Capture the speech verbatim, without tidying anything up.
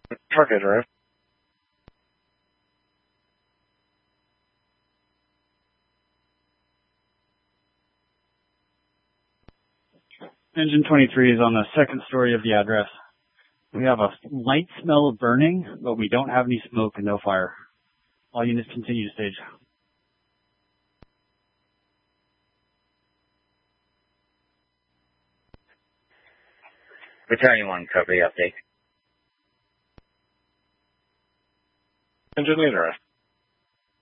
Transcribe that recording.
Target arrived. Engine twenty-three is on the second story of the address. We have a light smell of burning, but we don't have any smoke and no fire. All units continue to stage. Battalion one, cover the update. Engine leader arrived.